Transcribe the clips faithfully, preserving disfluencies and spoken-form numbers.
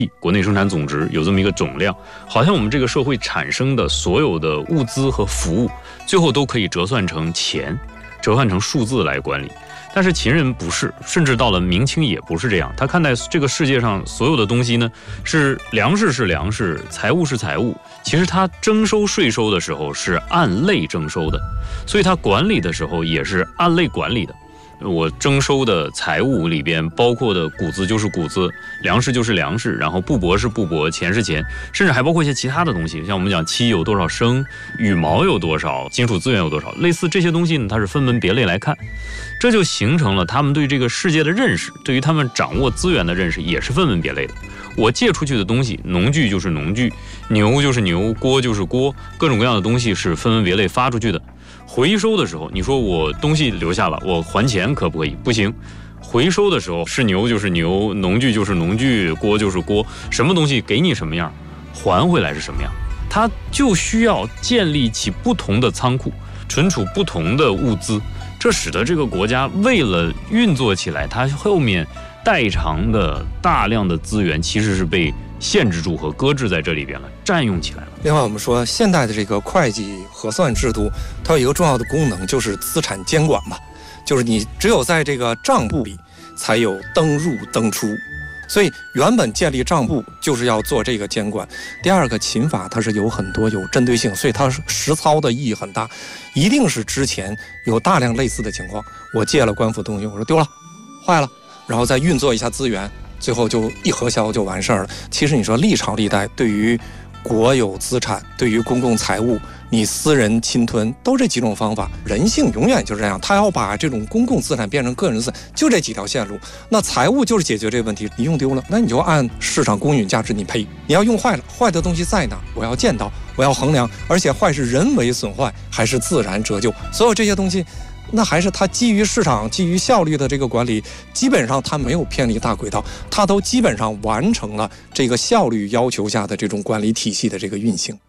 国内生产总值有这么一个总量，好像我们这个社会产生的所有的物资和服务，最后都可以折算成钱，折换成数字来管理。但是秦人不是，甚至到了明清也不是这样。他看待这个世界上所有的东西呢，是粮食是粮食，财物是财物。其实他征收税收的时候是按类征收的，所以他管理的时候也是按类管理的。我征收的财物里边包括的谷子就是谷子，粮食就是粮食，然后布帛是布帛，钱是钱，甚至还包括一些其他的东西，像我们讲漆有多少升，羽毛有多少，金属资源有多少，类似这些东西呢，它是分门别类来看，这就形成了他们对这个世界的认识，对于他们掌握资源的认识也是分门别类的。我借出去的东西，农具就是农具，牛就是牛，锅就是锅，各种各样的东西是分门别类发出去的。回收的时候，你说我东西留下了，我还钱可不可以？不行。回收的时候是牛就是牛，农具就是农具，锅就是锅，什么东西给你什么样，还回来是什么样。它就需要建立起不同的仓库，存储不同的物资，这使得这个国家为了运作起来，它后面代偿的大量的资源其实是被限制住和搁置在这里边了，占用起来了。 另外我们说现代的这个会计核算制度，它有一个重要的功能，就是资产监管嘛，就是你只有在这个账簿里才有登入登出，所以原本建立账簿就是要做这个监管。第二个，秦法它是有很多有针对性，所以它实操的意义很大，一定是之前有大量类似的情况，我借了官府东西，我说丢了坏了，然后再运作一下资源，最后就一核销就完事儿了。其实你说历朝历代对于国有资产，对于公共财物，你私人侵吞，都这几种方法。人性永远就是这样，他要把这种公共资产变成个人资产，就这几条线路。那财物就是解决这个问题，你用丢了，那你就按市场公允价值你赔。你要用坏了，坏的东西在哪？我要见到，我要衡量，而且坏是人为损坏还是自然折旧，所有这些东西。那还是它基于市场、基于效率的这个管理，基本上它没有偏离大轨道，它都基本上完成了这个效率要求下的这种管理体系的这个运行。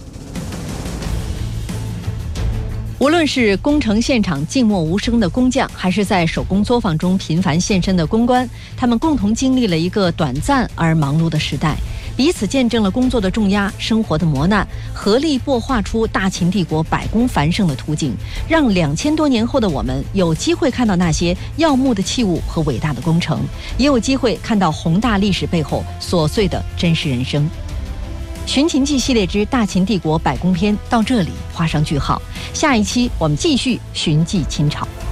无论是工程现场静默无声的工匠，还是在手工作坊中频繁现身的工官，他们共同经历了一个短暂而忙碌的时代，彼此见证了工作的重压、生活的磨难，合力擘画出大秦帝国百工繁盛的图景，让两千多年后的我们有机会看到那些耀目的器物和伟大的工程，也有机会看到宏大历史背后琐碎的真实人生。寻秦记系列之大秦帝国百工篇到这里画上句号，下一期我们继续寻迹秦朝。